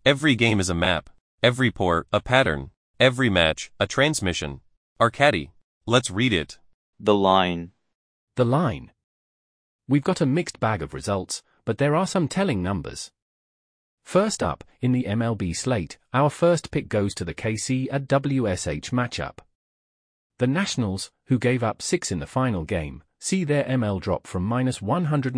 Every game is a map. Every pour, a pattern. Every match, a transmission. Arcadi. Let's read it. The line. The line. We've got a mixed bag of results, but there are some telling numbers. First up, in the MLB slate, our first pick goes to the KC at WSH matchup. The Nationals, who gave up 6 in the final game, see their ML drop from -100